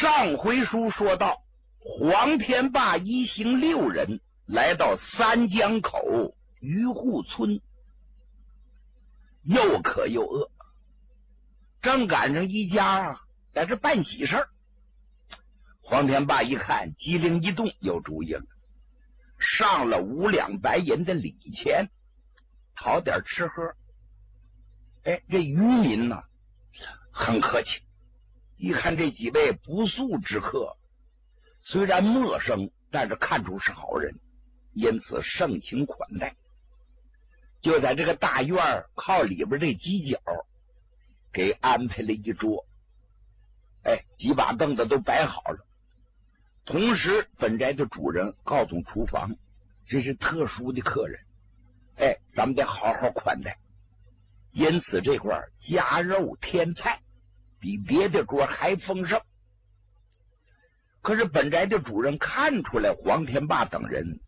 上回书说到，黄天霸一行6人来到三江口渔户村，又渴又饿，正赶上一家在这办喜事儿。黄天霸一看，机灵一动，有主意了，上了5两白银的礼钱，讨点吃喝。哎，这渔民呢很客气，一看这几位不速之客，虽然陌生，但是看出是好人，因此盛情款待。就在这个大院靠里边这犄角给安排了一桌，哎，几把凳子都摆好了。同时本宅的主人告诉厨房，这是特殊的客人，哎，咱们得好好款待。因此这块加肉添菜，比别的桌还丰盛。可是本宅的主人看出来黄天霸等人